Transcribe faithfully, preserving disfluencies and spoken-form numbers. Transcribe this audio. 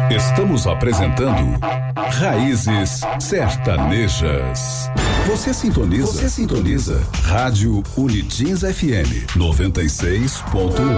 Estamos apresentando Raízes Sertanejas. Você sintoniza, você sintoniza Rádio Unitins F M noventa e seis ponto um.